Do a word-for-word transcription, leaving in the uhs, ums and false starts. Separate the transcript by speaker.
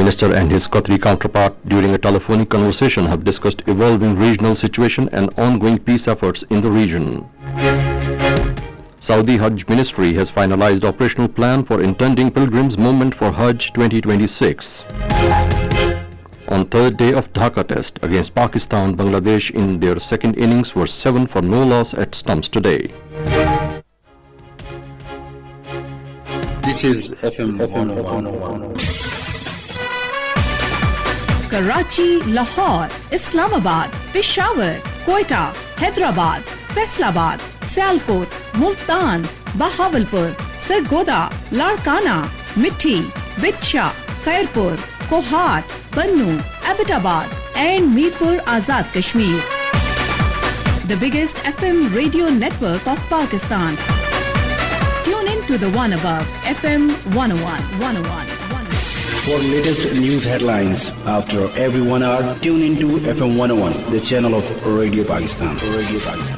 Speaker 1: Minister and his Qatari counterpart during a telephonic conversation have discussed evolving regional situation and ongoing peace efforts in the region. Saudi Hajj Ministry has finalized operational plan for intending pilgrims movement for Hajj twenty twenty-six. On third day of Dhaka test against Pakistan, Bangladesh in their second innings were seven for no loss at stumps today.
Speaker 2: This is F M one oh one.
Speaker 3: Karachi, Lahore, Islamabad, Peshawar, Quetta, Hyderabad, Faisalabad, Sialkot, Multan, Bahawalpur, Sargodha, Larkana, Mithi, Bichha, Khairpur, Kohat, Bannu, Abbottabad and Mirpur Azad Kashmir. The biggest F M radio network of Pakistan. Tune in to the one above, F M one oh one, one oh one.
Speaker 2: For latest news headlines after every one hour, tune into F M one oh one, the channel of Radio Pakistan. Radio Pakistan.